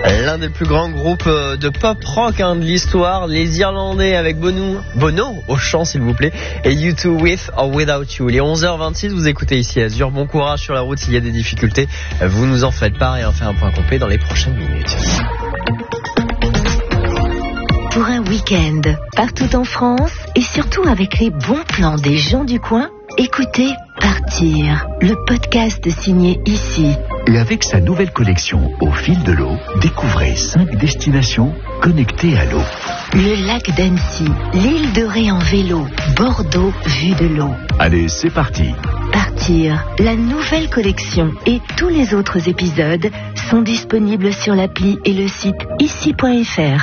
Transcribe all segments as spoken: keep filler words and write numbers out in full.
L'un des plus grands groupes de pop rock hein, de l'histoire, les Irlandais avec Bono, Bono au chant s'il vous plaît, et U deux With or Without You. Il est onze heures vingt-six, vous écoutez ici Azur. Bon courage sur la route s'il y a des difficultés, vous nous en faites part et on fait un point complet dans les prochaines minutes. Pour un week-end, partout en France et surtout avec les bons plans des gens du coin, écoutez Partir, le podcast signé ici. Et avec sa nouvelle collection Au fil de l'eau, découvrez cinq destinations connectées à l'eau. Le lac d'Annecy, l'île de Ré en vélo, Bordeaux vue de l'eau. Allez, c'est parti. Partir, la nouvelle collection et tous les autres épisodes sont disponibles sur l'appli et le site ici point f r.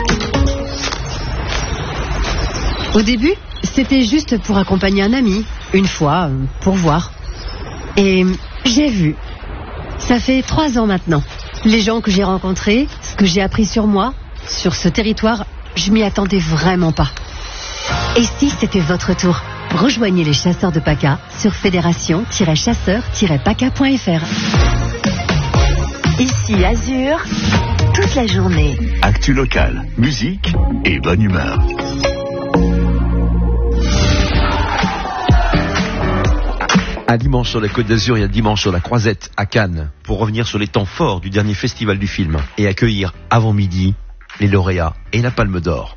Au début, c'était juste pour accompagner un ami, une fois, pour voir. Et j'ai vu. Ça fait trois ans maintenant. Les gens que j'ai rencontrés, ce que j'ai appris sur moi, sur ce territoire, je m'y attendais vraiment pas. Et si c'était votre tour? Rejoignez les chasseurs de P A C A sur fédération tiret chasseurs tiret p a c a point f r. Ici Azur, toute la journée. Actu locale, musique et bonne humeur. Un dimanche sur la Côte d'Azur et un dimanche sur la Croisette à Cannes pour revenir sur les temps forts du dernier festival du film et accueillir avant midi les lauréats et la Palme d'Or.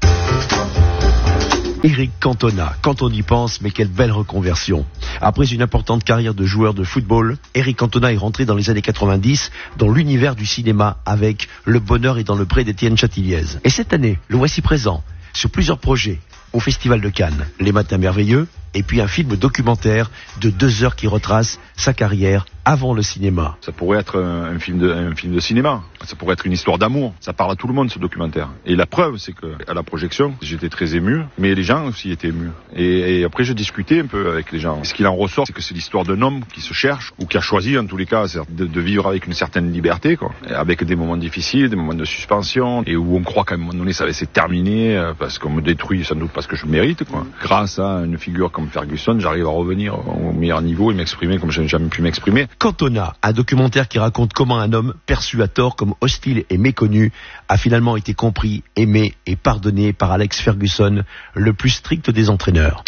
Éric Cantona, quand on y pense, mais quelle belle reconversion. Après une importante carrière de joueur de football, Éric Cantona est rentré dans les années quatre-vingt-dix dans l'univers du cinéma avec Le Bonheur est dans le pré d'Étienne Châtilliez. Et cette année, le voici présent sur plusieurs projets au Festival de Cannes, Les Matins Merveilleux, et puis un film documentaire de deux heures qui retrace sa carrière avant le cinéma. Ça pourrait être un, un, film de, un film de cinéma, ça pourrait être une histoire d'amour, ça parle à tout le monde ce documentaire. Et la preuve, c'est qu'à la projection, j'étais très ému, mais les gens aussi étaient émus. Et, et après, je discutais un peu avec les gens. Ce qu'il en ressort, c'est que c'est l'histoire d'un homme qui se cherche, ou qui a choisi, en tous les cas, de, de vivre avec une certaine liberté, quoi. Avec des moments difficiles, des moments de suspension, et où on croit qu'à un moment donné, ça va se terminer, parce qu'on me détruit, sans doute parce que je mérite, quoi. Grâce à une figure comme Ferguson, j'arrive à revenir au meilleur niveau et m'exprimer comme je n'ai jamais pu m'exprimer. Cantona, un documentaire qui raconte comment un homme perçu à tort comme hostile et méconnu a finalement été compris, aimé et pardonné par Alex Ferguson, le plus strict des entraîneurs.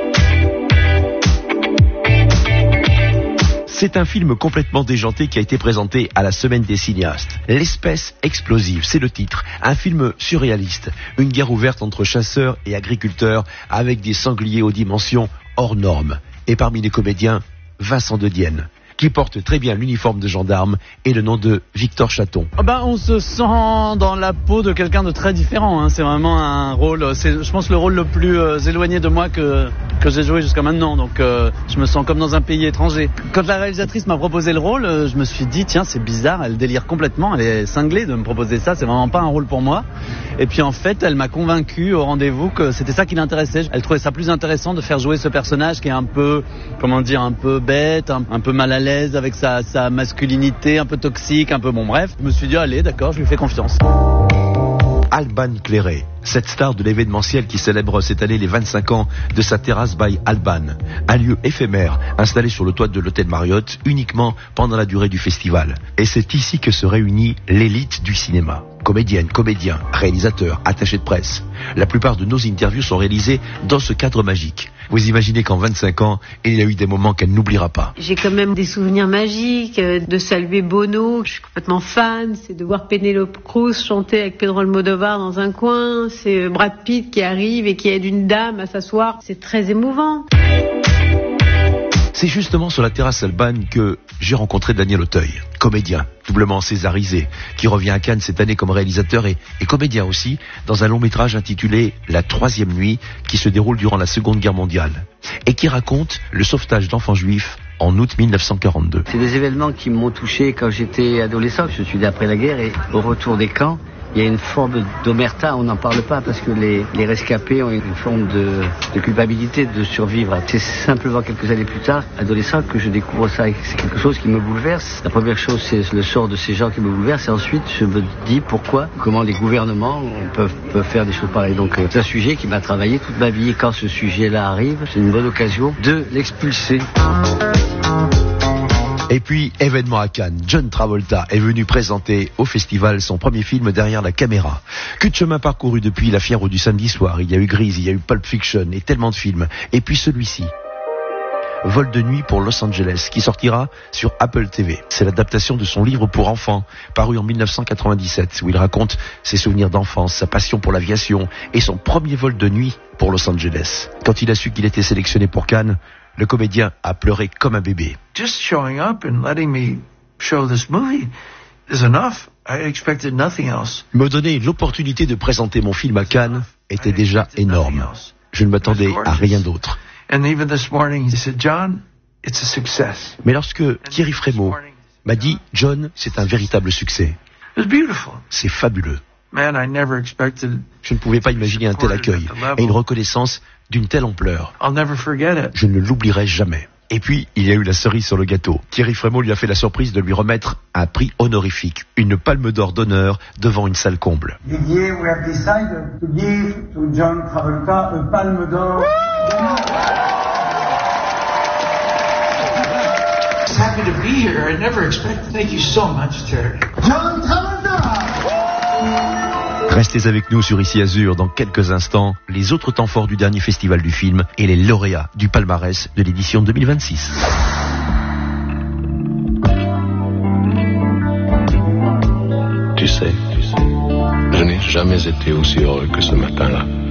C'est un film complètement déjanté qui a été présenté à la Semaine des cinéastes. L'espèce explosive, c'est le titre. Un film surréaliste. Une guerre ouverte entre chasseurs et agriculteurs avec des sangliers aux dimensions hors normes. Et parmi les comédiens, Vincent De Dienne, qui porte très bien l'uniforme de gendarme et le nom de Victor Chaton. Oh ben, on se sent dans la peau de quelqu'un de très différent. Hein. C'est vraiment un rôle, c'est, je pense, le rôle le plus euh, éloigné de moi que, que j'ai joué jusqu'à maintenant. Donc euh, je me sens comme dans un pays étranger. Quand la réalisatrice m'a proposé le rôle, euh, je me suis dit, tiens, c'est bizarre, elle délire complètement, elle est cinglée de me proposer ça, c'est vraiment pas un rôle pour moi. Et puis en fait, elle m'a convaincu au rendez-vous que c'était ça qui l'intéressait. Elle trouvait ça plus intéressant de faire jouer ce personnage qui est un peu, comment dire, un peu bête, un, un peu mal à l'aise avec sa, sa masculinité, un peu toxique, un peu bon bref. Je me suis dit, allez, d'accord, je lui fais confiance. Alban Cléré, cette star de l'événementiel qui célèbre cette année les vingt-cinq ans de sa terrasse by Alban, un lieu éphémère installé sur le toit de l'hôtel Marriott uniquement pendant la durée du festival. Et c'est ici que se réunit l'élite du cinéma. Comédiennes, comédiens, réalisateurs, attachés de presse. La plupart de nos interviews sont réalisées dans ce cadre magique. Vous imaginez qu'en vingt-cinq ans, il y a eu des moments qu'elle n'oubliera pas. J'ai quand même des souvenirs magiques, de saluer Bono, je suis complètement fan, c'est de voir Penélope Cruz chanter avec Pedro Almodovar dans un coin, c'est Brad Pitt qui arrive et qui aide une dame à s'asseoir, c'est très émouvant. C'est justement sur la terrasse Alban que j'ai rencontré Daniel Auteuil, comédien, doublement césarisé, qui revient à Cannes cette année comme réalisateur et, et comédien aussi, dans un long métrage intitulé La Troisième Nuit, qui se déroule durant la Seconde Guerre mondiale, et qui raconte le sauvetage d'enfants juifs en août mille neuf cent quarante-deux. C'est des événements qui m'ont touché quand j'étais adolescent, je suis né après la guerre, et au retour des camps, il y a une forme d'omerta, on n'en parle pas parce que les, les rescapés ont une forme de, de culpabilité de survivre. C'est simplement quelques années plus tard, adolescent, que je découvre ça. C'est quelque chose qui me bouleverse. La première chose, c'est le sort de ces gens qui me bouleverse. Et ensuite, je me dis pourquoi, comment les gouvernements peuvent, peuvent faire des choses pareilles. Donc, c'est un sujet qui m'a travaillé toute ma vie. Et quand ce sujet-là arrive, c'est une bonne occasion de l'expulser. Et puis, événement à Cannes, John Travolta est venu présenter au festival son premier film derrière la caméra. Que de chemin parcouru depuis La Fièvre du samedi soir, il y a eu Grease, il y a eu Pulp Fiction et tellement de films. Et puis celui-ci, Vol de nuit pour Los Angeles, qui sortira sur Apple T V. C'est l'adaptation de son livre pour enfants, paru en mille neuf cent quatre-vingt-dix-sept, où il raconte ses souvenirs d'enfance, sa passion pour l'aviation et son premier vol de nuit pour Los Angeles. Quand il a su qu'il était sélectionné pour Cannes, le comédien a pleuré comme un bébé. Just showing up and letting me show this movie is enough. I expected nothing else. Me donner l'opportunité de présenter mon film à Cannes était déjà énorme. Je ne m'attendais à rien d'autre. And even this morning he said, John, it's a success. Mais lorsque Thierry Frémaux m'a dit, John, c'est un véritable succès. It was beautiful. C'est fabuleux. Man, I never expected. Je ne pouvais pas imaginer un tel accueil et une reconnaissance d'une telle ampleur. I'll never forget it. Je ne l'oublierai jamais. Et puis, il y a eu la cerise sur le gâteau. Thierry Frémaux lui a fait la surprise de lui remettre un prix honorifique, une palme d'or d'honneur devant une salle comble. Didier, we have decided to give to John Travolta a palme d'or. Happy to be here. I never expected. Thank you so much, Terry. John Travolta. Restez avec nous sur Ici Azur dans quelques instants, les autres temps forts du dernier festival du film et les lauréats du palmarès de l'édition deux mille vingt-six. Tu sais, je n'ai jamais été aussi heureux que ce matin-là.